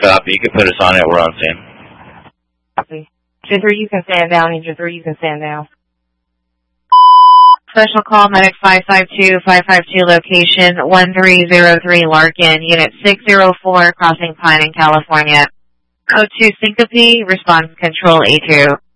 copy. You can put us on it. We're on scene. Copy. Engine 3, you can stand down. Engine 3, you can stand down. Special call, medic 552 location 1303 Larkin, unit 604, crossing Pine in California. Code 2 syncope, response control A2.